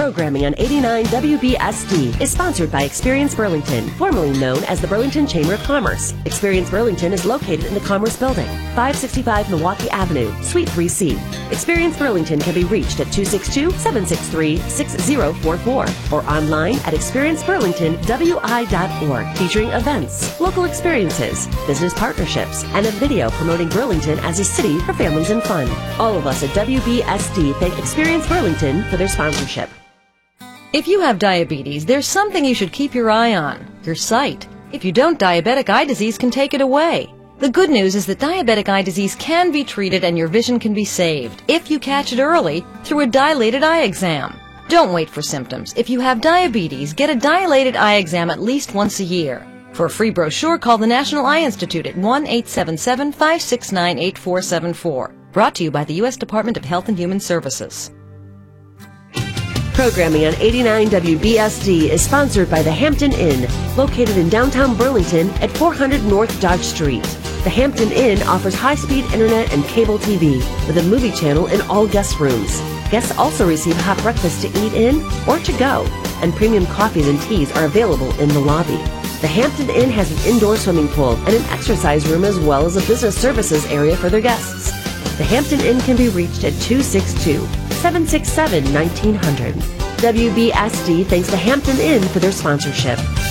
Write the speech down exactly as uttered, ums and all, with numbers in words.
Programming on eighty-nine W B S D is sponsored by Experience Burlington, formerly known as the Burlington Chamber of Commerce. Experience Burlington is located in the Commerce Building, five sixty-five Milwaukee Avenue, Suite three C. Experience Burlington can be reached at two six two, seven six three, six zero four four or online at experience burlington w i dot org, featuring events, local experiences, business partnerships, and a video promoting Burlington as a city for families and fun. All of us at W B S D thank Experience Burlington for their sponsorship. If you have diabetes, there's something you should keep your eye on: your sight. If you don't, diabetic eye disease can take it away. The good news is that diabetic eye disease can be treated and your vision can be saved if you catch it early through a dilated eye exam. Don't wait for symptoms. If you have diabetes, get a dilated eye exam at least once a year. For a free brochure, call the National Eye Institute at one eight seven seven, five six nine, eight four seven four. Brought to you by the U S Department of Health and Human Services. Programming on eighty-nine W B S D is sponsored by the Hampton Inn, located in downtown Burlington at four hundred North Dodge Street. The Hampton Inn offers high-speed internet and cable T V with a movie channel in all guest rooms. Guests also receive hot breakfast to eat in or to go, and premium coffees and teas are available in the lobby. The Hampton Inn has an indoor swimming pool and an exercise room, as well as a business services area for their guests. The Hampton Inn can be reached at two six two, seven six seven, one nine zero zero. W B S D thanks the Hampton Inn for their sponsorship.